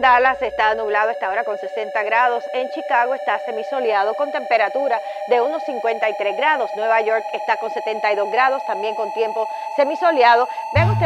Dallas está nublado a esta hora con 60 grados. En Chicago está semisoleado con temperatura de unos 53 grados. Nueva York está con 72 grados, también con tiempo semisoleado. Vean ustedes